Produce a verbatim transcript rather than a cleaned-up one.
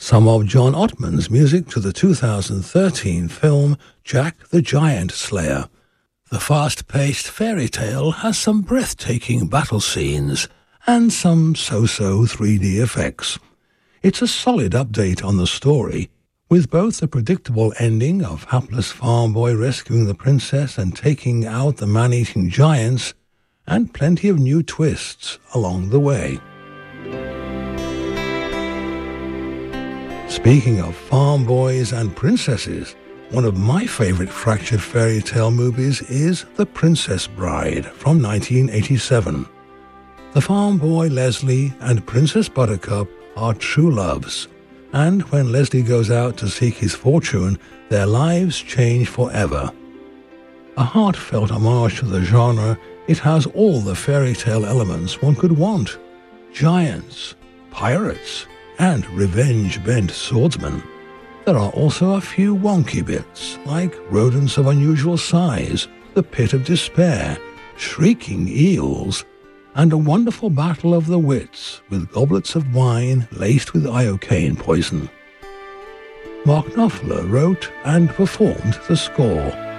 some of John Ottman's music to the two thousand thirteen film Jack the Giant Slayer. The fast-paced fairy tale has some breathtaking battle scenes and some so-so three D effects. It's a solid update on the story, with both the predictable ending of hapless farm boy rescuing the princess and taking out the man-eating giants, and plenty of new twists along the way. Speaking of farm boys and princesses, one of my favorite fractured fairy tale movies is The Princess Bride from nineteen eighty-seven. The farm boy Leslie and Princess Buttercup are true loves, and when Leslie goes out to seek his fortune, their lives change forever. A heartfelt homage to the genre, it has all the fairy tale elements one could want: giants, pirates, and revenge-bent swordsmen. There are also a few wonky bits, like rodents of unusual size, the pit of despair, shrieking eels, and a wonderful battle of the wits with goblets of wine laced with iocane poison. Mark Knopfler wrote and performed the score.